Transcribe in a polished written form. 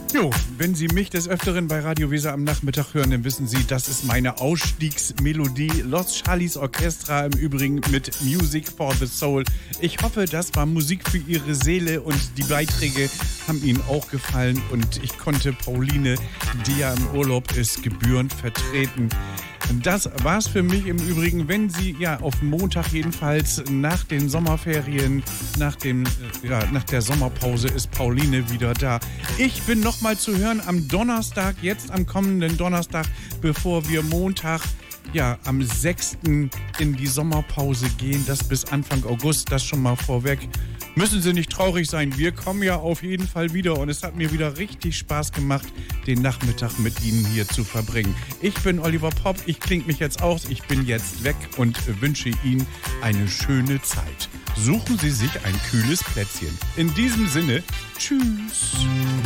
Jo, wenn Sie mich des Öfteren bei Radio Weser am Nachmittag hören, dann wissen Sie, das ist meine Ausstiegsmelodie. Los Charlies Orchestra im Übrigen mit Music for the Soul. Ich hoffe, das war Musik für Ihre Seele und die Beiträge haben Ihnen auch gefallen. Und ich konnte Pauline, die ja im Urlaub ist, gebührend vertreten. Das war's für mich im Übrigen. Wenn Sie ja auf Montag jedenfalls nach den Sommerferien, nach der Sommerpause ist Pauline wieder da. Ich bin nochmal zu hören am Donnerstag, jetzt am kommenden Donnerstag, bevor wir Montag, ja, am 6. in die Sommerpause gehen. Das bis Anfang August, das schon mal vorweg. Müssen Sie nicht traurig sein, wir kommen ja auf jeden Fall wieder und es hat mir wieder richtig Spaß gemacht, den Nachmittag mit Ihnen hier zu verbringen. Ich bin Oliver Popp, ich klinge mich jetzt aus, ich bin jetzt weg und wünsche Ihnen eine schöne Zeit. Suchen Sie sich ein kühles Plätzchen. In diesem Sinne, tschüss.